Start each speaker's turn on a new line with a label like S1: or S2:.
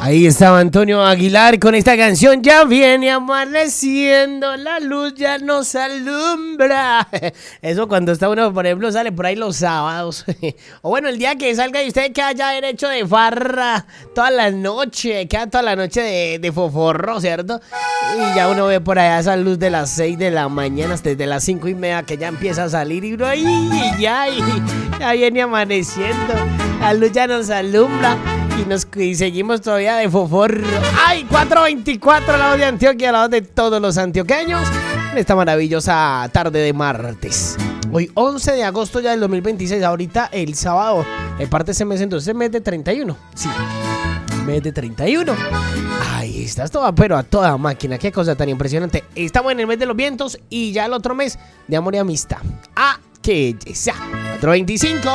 S1: Ahí estaba Antonio Aguilar con esta canción. Ya viene amaneciendo, la luz ya nos alumbra. Eso cuando está uno, por ejemplo, sale por ahí los sábados. O bueno, el día que salga y usted queda ya derecho de farra toda la noche. Queda toda la noche de foforro, ¿cierto? Y ya uno ve por allá esa luz de las 6 de la mañana hasta desde las 5:30 que ya empieza a salir. Y uno ahí ya viene amaneciendo. La luz ya nos alumbra. Y seguimos todavía de foforro. ¡Ay! 4:24, la voz de Antioquia, la voz de todos los antioqueños. En esta maravillosa tarde de martes. Hoy 11 de agosto ya del 2026. Ahorita el sábado parte ese mes, entonces el mes de 31. Sí, mes de 31. Ahí estás toda, pero a toda máquina. Qué cosa tan impresionante. Estamos en el mes de los vientos y ya el otro mes de amor y amistad. ¡Ah, qué belleza! 4:25.